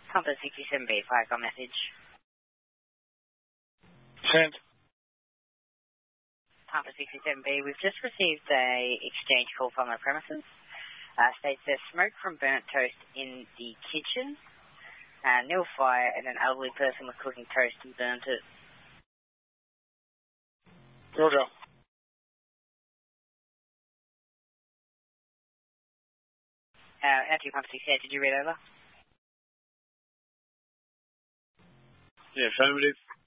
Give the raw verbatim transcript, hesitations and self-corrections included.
Pumper sixty-seven B, fire got message. Sent. Pumper sixty-seven B, we've just received a exchange call from the premises. Uh, states there's smoke from burnt toast in the kitchen. Uh, nil fire and an elderly person was cooking toast and burnt it. Roger. Uh, L two Pumper sixty-eight, did you read over? Yeah, affirmative.